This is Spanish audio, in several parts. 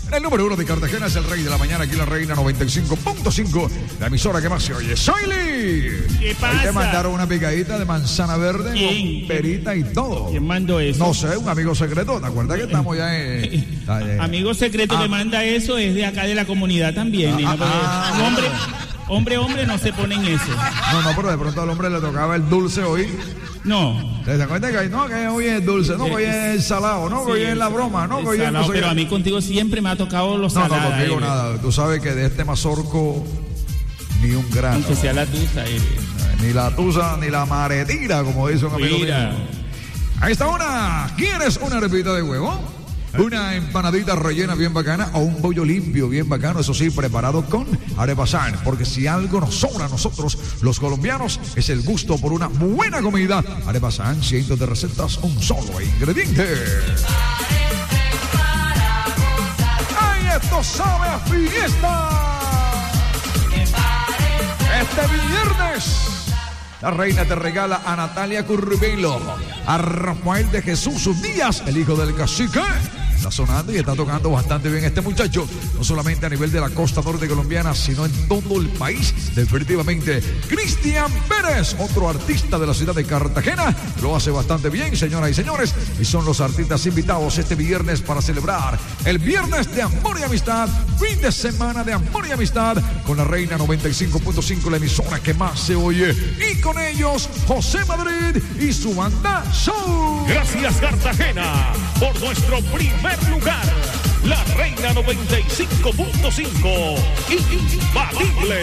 El número 1 de Cartagena es el Rey de la Mañana, aquí en la Reina 95.5, la emisora que más se oye. ¡Soy Lee! ¿Qué pasa? Ahí te mandaron una picadita de manzana verde con perita y todo. ¿Quién mandó eso? No sé, un amigo secreto. ¿Te acuerdas que estamos ya en... Amigo secreto que manda eso es de acá de la comunidad también. Hombre, no se pone en eso. No, pero de pronto al hombre le tocaba el dulce hoy. No. ¿Te das cuenta que hoy es dulce, no, que hoy es el salado, no, que hoy es la broma, no, que hoy es... No sé, pero a mí contigo siempre me ha tocado los salados. No contigo nada. Tú sabes que de este mazorco ni un grano. Aunque sea la tusa. Ni la tusa, ni la maretira, como dice un amigo mío. A esta hora, ¿quieres una arepita de huevo? Una empanadita rellena bien bacana o un bollo limpio bien bacano, eso sí, preparado con Arepasan, porque si algo nos sobra a nosotros, los colombianos, es el gusto por una buena comida. Arepasan, cientos de recetas, un solo ingrediente. ¡Ay, esto sabe a fiesta! Este viernes la Reina te regala a Natalia Curvelo, a Rafael de Jesús Díaz, el hijo del cacique. Está sonando y está tocando bastante bien este muchacho, no solamente a nivel de la costa norte colombiana, sino en todo el país. Definitivamente, Cristian Pérez, otro artista de la ciudad de Cartagena, lo hace bastante bien, señoras y señores, y son los artistas invitados este viernes para celebrar el Viernes de Amor y Amistad, fin de semana de Amor y Amistad, con la Reina 95.5, la emisora que más se oye, y con ellos, José Madrid y su banda Show. Gracias, Cartagena, por nuestro primer lugar, la Reina 95.5, imbatible.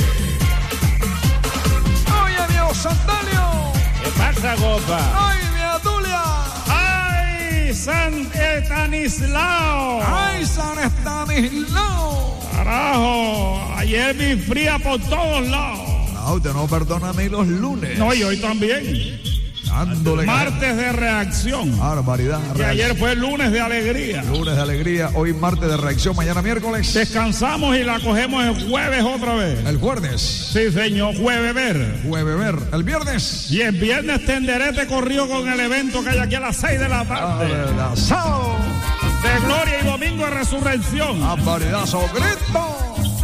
Oye, Dios Sandalio. ¿Qué pasa, Gopa? Ay, mi Atulia. ¡Ay, San Estanislao! Ay, San Estanislao. Carajo, ayer vi fría por todos lados. No, usted no perdona ni los lunes. No, y hoy también. Dándole martes de reacción. Barbaridad. Y ayer fue lunes de alegría. Lunes de alegría, hoy martes de reacción, mañana miércoles. Descansamos y la cogemos el jueves otra vez. El jueves. Sí, señor, jueves ver. El viernes. Y el viernes tenderete corrió con el evento que hay aquí a las 6 de la tarde. Sábado. De gloria y domingo de resurrección. Barbaridad, Cristo.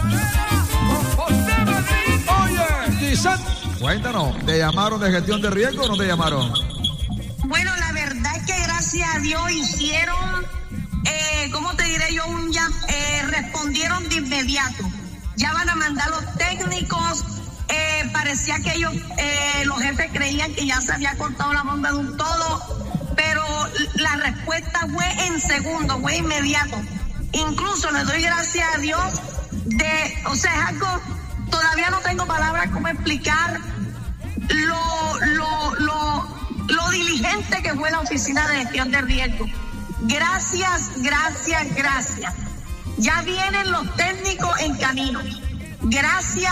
Oye, Gisette, cuéntanos, ¿te llamaron de gestión de riesgo o no te llamaron? Bueno, la verdad es que gracias a Dios hicieron, ¿cómo te diré yo? Respondieron de inmediato. Ya van a mandar los técnicos. Parecía que ellos, los jefes creían que ya se había cortado la bomba de un todo, pero la respuesta fue en segundos, fue inmediato. Incluso le doy gracias a Dios es algo, todavía no tengo palabras como explicar lo diligente que fue la oficina de gestión de riesgo. Gracias. Ya vienen los técnicos en camino. Gracias.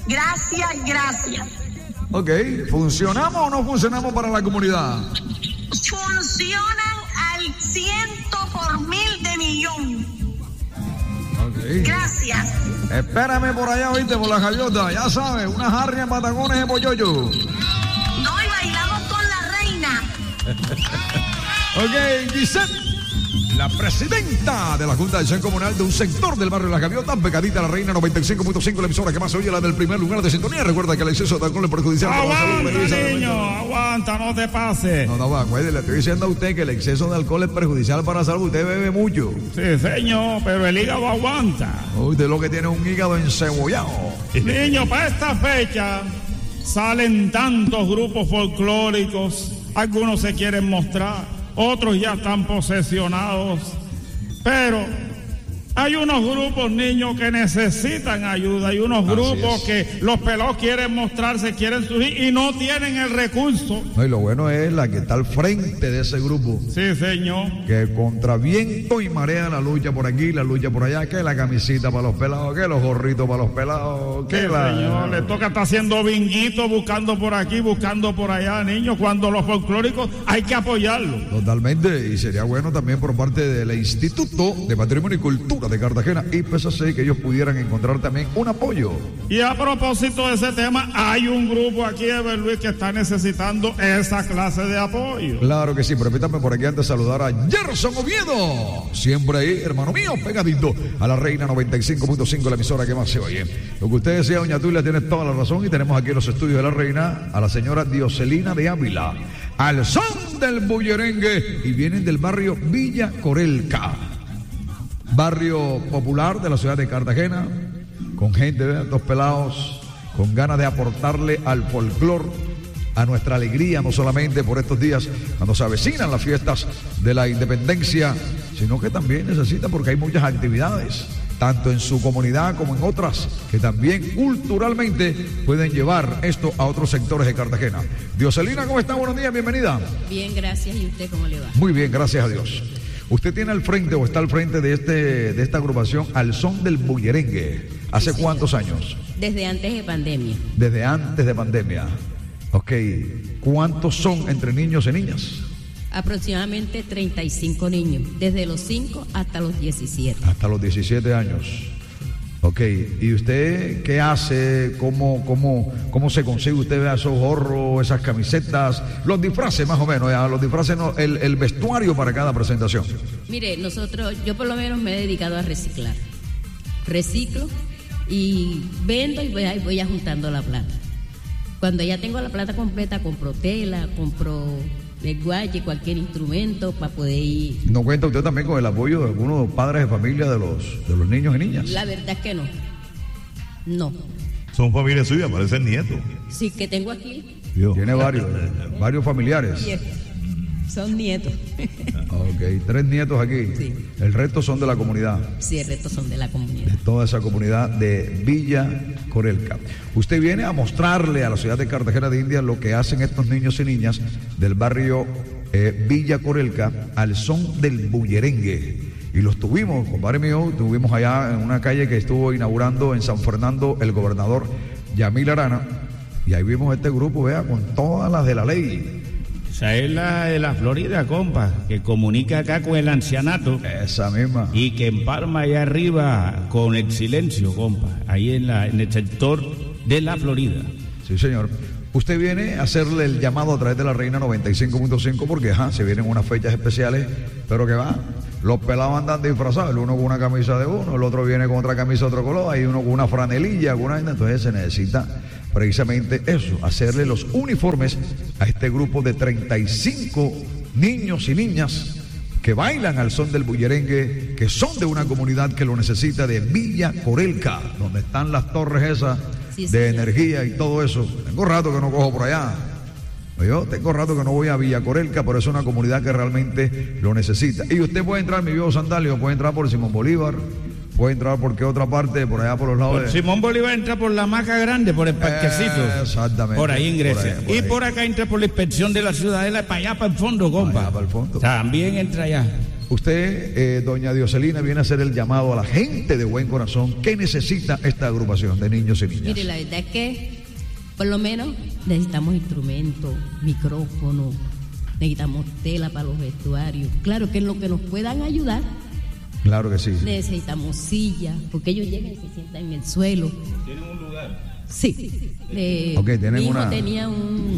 Ok, ¿funcionamos o no funcionamos para la comunidad? Funcionan al 100 por 1000 de millón. Okay. Gracias. Espérame por allá, oíste, por la gaviota. Ya sabes, unas harrias en patacones de polloyo. No, y bailamos con la reina. Ok, Gisette, la presidenta de la Junta de Acción Comunal de un sector del barrio Las Gaviotas, pegadita a la Reina 95.5, la emisora que más se oye, la del primer lugar de sintonía. Recuerda que el exceso de alcohol es perjudicial. Aguanta, niño, aguanta, no te pases. No, acuérdate, le estoy diciendo a usted que el exceso de alcohol es perjudicial para la salud. Usted bebe mucho. Sí, señor, pero el hígado aguanta. Usted lo que tiene es un hígado encebollado. Niño, para esta fecha salen tantos grupos folclóricos. Algunos se quieren mostrar, otros ya están posesionados, pero hay unos grupos, niños, que necesitan ayuda. Hay unos grupos que los pelados quieren mostrarse, quieren surgir y no tienen el recurso. No, y lo bueno es la que está al frente de ese grupo. Sí, señor. Que contra viento y marea la lucha por aquí, la lucha por allá, que la camisita para los pelados, que los gorritos para los pelados, que sí, señor, le toca estar haciendo binguito, buscando por aquí, buscando por allá, niños, cuando los folclóricos hay que apoyarlos. Totalmente, y sería bueno también por parte del Instituto de Patrimonio y Cultura Patriotas de Cartagena y PSC, que ellos pudieran encontrar también un apoyo. Y a propósito de ese tema, hay un grupo aquí de Berluis que está necesitando esa clase de apoyo. Claro que sí, permítame por aquí antes saludar a Gerson Oviedo, siempre ahí, hermano mío, pegadito a la Reina 95.5, la emisora que más se oye. Lo que usted decía, doña Tulia, tiene toda la razón, y tenemos aquí en los estudios de la Reina a la señora Dioselina de Ávila, al son del bullerengue, y vienen del barrio Villa Corelca, barrio popular de la ciudad de Cartagena, con gente, dos pelados, con ganas de aportarle al folclor, a nuestra alegría, no solamente por estos días cuando se avecinan las fiestas de la independencia, sino que también necesita, porque hay muchas actividades, tanto en su comunidad como en otras, que también culturalmente pueden llevar esto a otros sectores de Cartagena. Dioselina, ¿cómo está? Buenos días, bienvenida. Bien, gracias. ¿Y usted cómo le va? Muy bien, gracias a Dios. Usted tiene al frente o está al frente de esta agrupación Al Son del Bullerengue. ¿Hace Sí, cuántos años? Desde antes de pandemia. Desde antes de pandemia. Ok. ¿Cuántos son entre niños y niñas? Aproximadamente 35 niños, desde los 5 hasta los 17. Hasta los 17 años. Ok. ¿Y usted qué hace? ¿Cómo se consigue usted esos gorros, esas camisetas, los disfraces más o menos? Ya, los disfraces, no, el vestuario para cada presentación. Mire, yo por lo menos me he dedicado a reciclar. Reciclo y vendo y voy juntando la plata. Cuando ya tengo la plata completa, compro tela, compro lenguaje, cualquier instrumento para poder ir. ¿No cuenta usted también con el apoyo de algunos padres de familia de los niños y niñas? La verdad es que no. No. Son familias suyas, parecen nietos. Sí, que tengo aquí. Tiene varios familiares. Son nietos. Ok, 3 nietos aquí. Sí. El resto son de la comunidad. Sí, el resto son de la De comunidad. toda esa comunidad de Villa Corelca. Usted viene a mostrarle a la ciudad de Cartagena de Indias lo que hacen estos niños y niñas del barrio Villa Corelca al son del bullerengue. Y los tuvimos, compadre mío, tuvimos allá en una calle que estuvo inaugurando en San Fernando el gobernador Yamil Arana. Y ahí vimos este grupo, vea, con todas las de la ley. Esa es la de la Florida, compa, que comunica acá con el ancianato. Esa misma. Y que empalma allá arriba con el silencio, compa, ahí en el sector de la Florida. Sí, señor. Usted viene a hacerle el llamado a través de la Reina 95.5 porque se vienen unas fechas especiales, pero que va, los pelados andan disfrazados, el uno con una camisa de uno, el otro viene con otra camisa de otro color, hay uno con una franelilla, entonces se necesita precisamente eso, hacerle los uniformes a este grupo de 35 niños y niñas que bailan al son del bullerengue, que son de una comunidad que lo necesita, de Villa Corelca, donde están las torres esas de energía y todo eso. Tengo rato que no cojo por allá. Yo tengo rato que no voy a Villa Corelca, pero es una comunidad que realmente lo necesita. Y usted puede entrar, mi viejo Sandalio, puede entrar por Simón Bolívar, puede entrar por qué otra parte, por allá por los lados de... Simón Bolívar entra por la Maca Grande, por el parquecito. Exactamente. Por ahí ingresa. Por ahí. Por acá entra por la inspección de la ciudadela, para allá, para el fondo, compa. Allá para el fondo. También entra allá. Usted, doña Dioselina, viene a hacer el llamado a la gente de buen corazón que necesita esta agrupación de niños y niñas. Mire, la verdad es que por lo menos necesitamos instrumentos, micrófonos, necesitamos tela para los vestuarios. Claro que en lo que nos puedan ayudar. Claro que sí. Necesitamos sillas, porque ellos llegan y se sientan en el suelo. ¿Tienen un lugar? Sí. tienen mi hijo una... tenía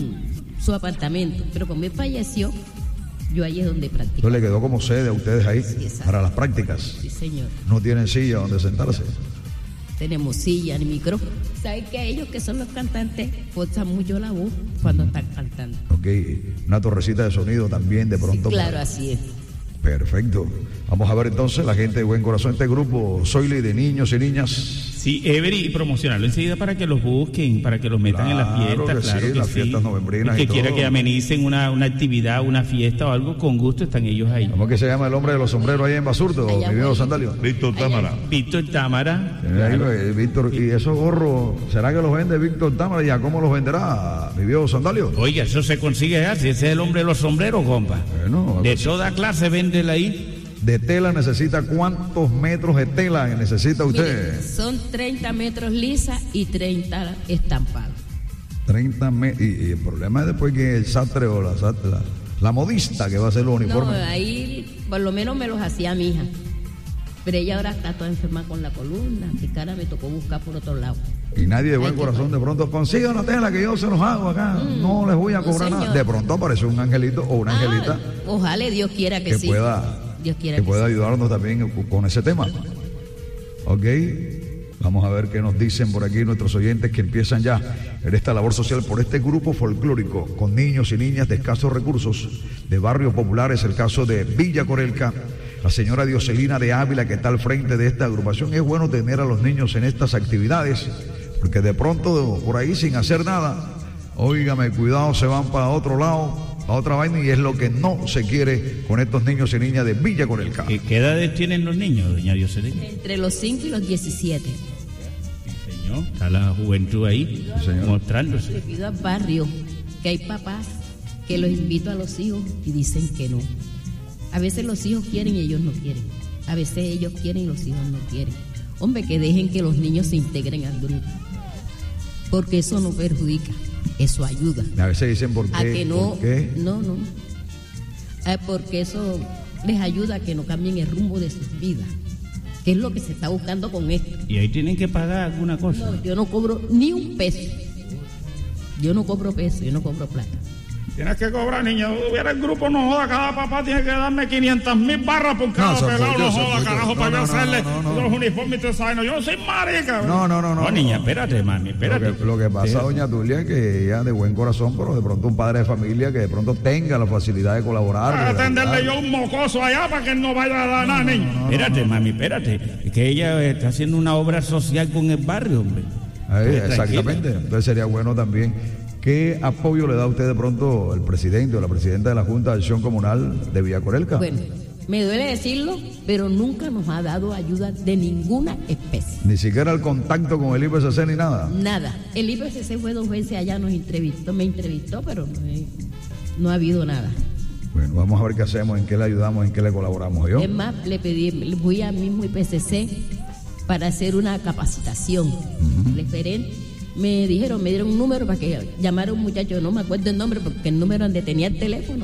su apartamento, pero como él falleció, yo ahí es donde practico. Entonces le quedó como sede a ustedes ahí, Sí, exacto. para las prácticas. Sí, señor. No tienen silla donde sentarse. Tenemos silla ni micrófono. ¿Saben que ellos que son los cantantes forzan mucho la voz cuando están cantando? Ok, una torrecita de sonido también de pronto. Sí, claro, así es. Perfecto. Vamos a ver entonces la gente de buen corazón, este grupo Soile de niños y niñas. Sí, Every, y promocionarlo enseguida para que los busquen, para que los metan en las Claro fiestas. que Claro sí, que las sí. fiestas novembrinas El que y quiera todo. que amenicen una actividad, una fiesta o algo, con gusto están ellos ahí. ¿Cómo que se llama el hombre de los sombreros ahí en Basurto, Allá mi viejo voy. Sandalio? Víctor Támara. Víctor Támara. Ahí, Víctor, y esos gorros, ¿será que los vende Víctor Támara? ¿Y a cómo los venderá mi viejo Sandalio? Oiga, eso se consigue así, ese es el hombre de los sombreros, compa. Bueno, De toda clase véndela ahí. de tela necesita, ¿cuántos metros de tela necesita usted? Mire, son 30 metros lisa y 30 estampados. 30 metros. Y el problema es después que el sastre o la modista que va a hacer los No, uniformes. ahí por lo menos me los hacía mi hija. Pero ella ahora está toda enferma con la columna, mi cara me tocó buscar por otro lado. Y nadie de buen Ay, corazón de pronto consiga una tela que yo se los hago acá. No les voy a cobrar nada. señor. De pronto aparece un angelito o una angelita Ojalá Dios quiera que sí. Dios quiera que que pueda sí. ayudarnos también con ese tema. Ok, vamos a ver qué nos dicen por aquí nuestros oyentes que empiezan ya en esta labor social por este grupo folclórico con niños y niñas de escasos recursos de barrios populares. El caso de Villa Corelca, la señora Dioselina de Ávila, que está al frente de esta agrupación. Es bueno tener a los niños en estas actividades, porque de pronto por ahí sin hacer nada, óigame, cuidado, se van para otro lado, a otra vaina, y es lo que no se quiere con estos niños y niñas de Villa Corelca. ¿Qué edades tienen los niños, doña Dioselina? Entre los 5 y los 17. Señor, está la juventud ahí, Sí, señor. mostrándose. Le pido al barrio que hay papás que los invito a los hijos y dicen que no. A veces los hijos quieren y ellos no quieren. A veces ellos quieren y los hijos no quieren. Hombre, que dejen que los niños se integren al grupo. Porque eso no perjudica, eso ayuda. A veces dicen por qué. A que no, ¿por qué? no. Porque eso les ayuda a que no cambien el rumbo de sus vidas. Que es lo que se está buscando con esto. Y ahí tienen que pagar alguna cosa. No, yo no cobro ni un peso. Yo no cobro peso, yo no cobro plata. Tienes que cobrar, niña. Hubiera el grupo, no joda. Cada papá tiene que darme 500,000 barras por cada son pelado. muchos, No son joda, muchos. carajo, para yo No, hacerle no. los uniformes y todo eso. Yo no soy marica. No. No, niña, espérate, mami, espérate. Lo que pasa, Sí. doña Tulia, es que ella de buen corazón, pero de pronto un padre de familia que de pronto tenga la facilidad de colaborar. Para de atenderle ayudar. yo un mocoso allá para que él no vaya a dar nada, niño. Espérate, mami, espérate. Es que ella está haciendo una obra social con el barrio, hombre. Ahí, Tranquila. exactamente. Entonces sería bueno también. ¿Qué apoyo le da a usted de pronto el presidente o la presidenta de la Junta de Acción Comunal de Villa Corelca? Bueno, me duele decirlo, pero nunca nos ha dado ayuda de ninguna especie. Ni siquiera el contacto con el IPCC ni nada. Nada. El IPCC fue 2 veces allá, me entrevistó, pero no ha habido nada. Bueno, vamos a ver qué hacemos, en qué le ayudamos, en qué le colaboramos. ¿Yo? Es más, fui al mismo IPCC para hacer una capacitación referente. Me dieron un número para que llamara a un muchacho, no me acuerdo el nombre porque el número donde tenía el teléfono,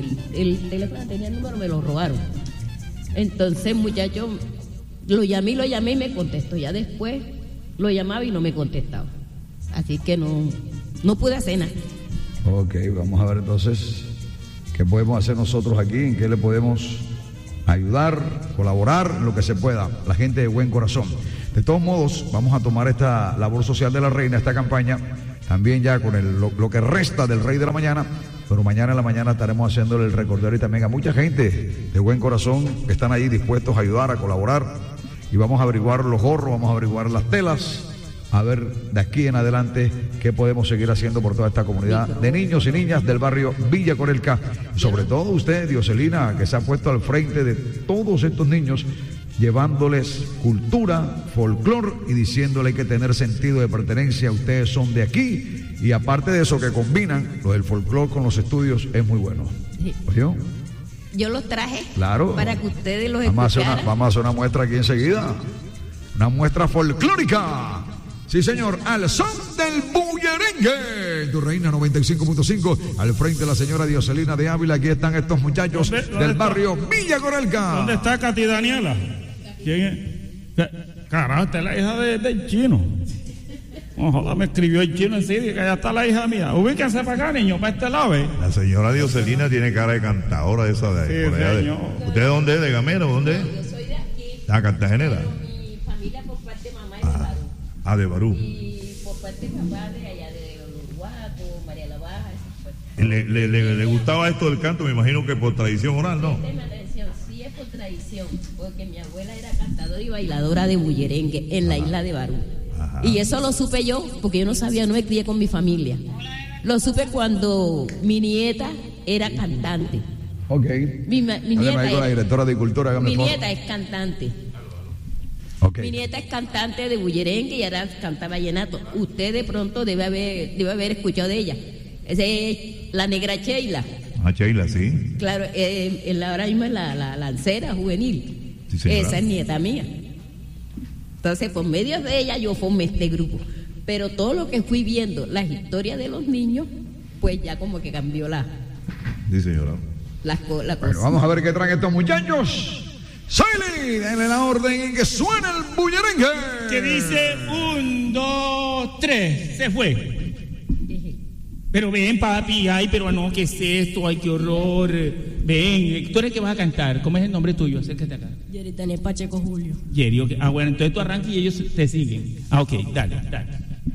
el teléfono donde tenía el número me lo robaron. Entonces el muchacho lo llamé y me contestó. Ya después lo llamaba y no me contestaba. Así que no pude hacer nada. Ok, vamos a ver entonces qué podemos hacer nosotros aquí, en qué le podemos ayudar, colaborar, lo que se pueda, la gente de buen corazón. De todos modos, vamos a tomar esta labor social de la reina, esta campaña, también ya con lo que resta del Rey de la Mañana, pero mañana en la mañana estaremos haciéndole el recordatorio y también a mucha gente de buen corazón que están ahí dispuestos a ayudar, a colaborar, y vamos a averiguar los gorros, vamos a averiguar las telas, a ver de aquí en adelante qué podemos seguir haciendo por toda esta comunidad de niños y niñas del barrio Villa Corelca. Sobre todo usted, Dioselina, que se ha puesto al frente de todos estos niños, llevándoles cultura, folclor y diciéndole que tener sentido de pertenencia. Ustedes son de aquí, y aparte de eso que combinan lo del folclor con los estudios, es muy bueno. ¿Oyó? Yo los traje Claro. para que ustedes los Vamos a escucharan. hacer una muestra aquí enseguida. Una muestra folclórica. Sí, señor, al son del bullerengue. Tu Reina 95.5, al frente de la señora Dioselina de Ávila. Aquí están estos muchachos ¿Dónde del está? barrio Villa Corelca. ¿Dónde está Katy Daniela? ¿Quién es? Carajo, esta es la hija del chino. Ojalá me escribió el chino en serio, que allá está la hija mía. Ubíquense para acá, niño, para este lado, ¿eh? La señora Dioselina tiene cara de cantadora esa de Sí, por allá de- señor. ¿Usted de dónde es? ¿De Gamero? ¿Dónde es? Yo soy de aquí, La Cartagenera. mi familia por parte de mamá es de Barú. Ah, de Barú. Y por parte de papá de allá de Uruguaco, María la Baja, eso fue. Le gustaba esto del canto, me imagino que por tradición oral, ¿no? Présteme atención, sí es por tradición, porque mi abuela era cantadora y bailadora de bullerengue en la isla de Barú. Ajá. Y eso lo supe yo, porque yo no sabía, no me crié con mi familia. Lo supe cuando mi nieta era cantante. Ok. Mi Hábleme nieta, ahí con la directora de Cultura. hágame mi el favor. nieta es cantante. Ok. Mi nieta es cantante de bullerengue y ahora canta vallenato. Usted de pronto debe haber escuchado de ella. Esa es la negra Sheila. Ah, Sheila, sí. Claro, ahora mismo es la lancera juvenil. Sí, señora. Esa es nieta mía. Entonces, por medio de ella yo formé este grupo. Pero todo lo que fui viendo, las historias de los niños, pues ya como que cambió la Sí, señora. cosa. Bueno, vamos a ver qué traen estos muchachos. Soyli, denle la orden en que suene el bullerengue. Que dice 1, 2, 3, se fue. Pero ven, papi, ay, pero no, ¿qué es esto? Ay, qué horror. Ven, tú eres que vas a cantar. ¿Cómo es el nombre tuyo? Acércate acá. Yeritane Pacheco Julio. Yeri, okay. Ah, bueno, entonces tú arrancas y ellos te siguen. Ah, ok, dale.